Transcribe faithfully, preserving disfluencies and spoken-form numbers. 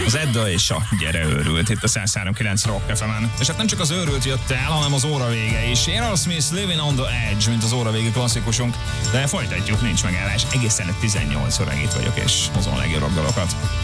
Az Edda és a Gyere őrült itt a száz három kilenc Rock ef emen. És hát nem csak az őrült jött el, hanem az óra vége is. Aerosmith Living on the Edge, mint az óra vége klasszikusunk. De folytatjuk, nincs megállás. Egészen tizennyolc óráig itt vagyok, és hozom a legjobb dalokat.